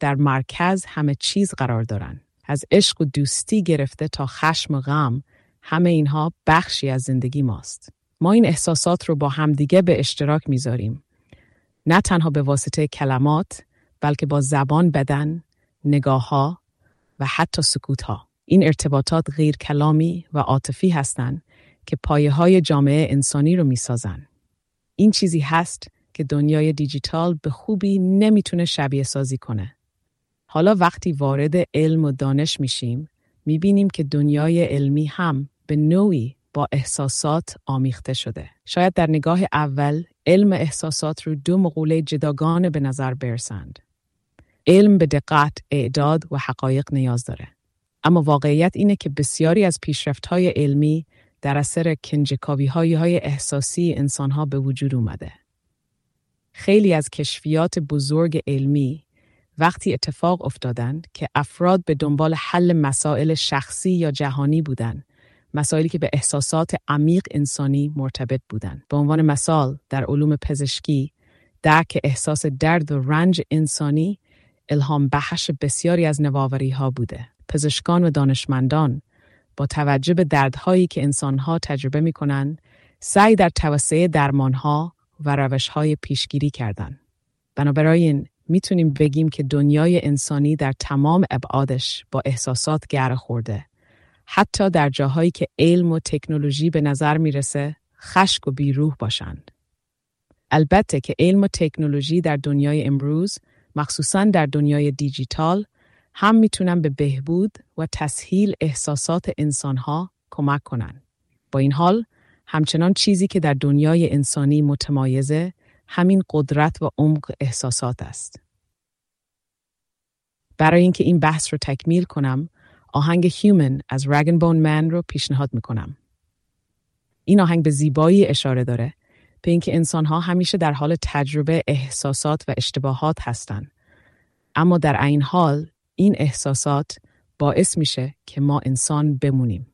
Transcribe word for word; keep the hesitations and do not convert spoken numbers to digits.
در مرکز همه چیز قرار دارن. از عشق و دوستی گرفته تا خشم و غم، همه اینها بخشی از زندگی ماست. ما این احساسات رو با همدیگه به اشتراک میذاریم. نه تنها به واسطه کلمات، بلکه با زبان، بدن، نگاه‌ها و حتی سکوت‌ها. این ارتباطات غیر کلامی و عاطفی هستند که پایه‌های جامعه انسانی رو میسازن. این چیزی هست که دنیای دیجیتال به خوبی نمیتونه شبیه سازی کنه. حالا وقتی وارد علم و دانش میشیم، میبینیم که دنیای علمی هم به نوعی با احساسات آمیخته شده. شاید در نگاه اول علم احساسات رو دو مقوله جداگانه به نظر برسند. علم به دقت، اعداد و حقایق نیاز داره. اما واقعیت اینه که بسیاری از پیشرفت‌های علمی در اثر کنجکاوی‌های احساسی انسان‌ها به وجود اومده. خیلی از کشفیات بزرگ علمی وقتی اتفاق افتادند که افراد به دنبال حل مسائل شخصی یا جهانی بودند، مسائلی که به احساسات عمیق انسانی مرتبط بودند. به عنوان مثال در علوم پزشکی، درک احساس درد و رنج انسانی الهام بخش بسیاری از نوآوری‌ها بوده. پزشکان و دانشمندان با توجه به دردهایی که انسان‌ها تجربه می‌کنند، سعی در توسعه درمان‌ها و روش‌های پیشگیری کردند. بنابراین میتونیم بگیم که دنیای انسانی در تمام ابعادش با احساسات گره خورده. حتی در جاهایی که علم و تکنولوژی به نظر میرسه خشک و بیروح باشند. البته که علم و تکنولوژی در دنیای امروز، مخصوصاً در دنیای دیجیتال، هم میتونن به بهبود و تسهیل احساسات انسانها کمک کنن. با این حال، همچنان چیزی که در دنیای انسانی متمایزه، همین قدرت و عمق احساسات است. برای اینکه این بحث رو تکمیل کنم، آهنگ Human از Rag and Bone Man رو پیشنهاد میکنم. این آهنگ به زیبایی اشاره داره به اینکه انسان‌ها همیشه در حال تجربه احساسات و اشتباهات هستن. اما در عین حال این احساسات باعث میشه که ما انسان بمونیم.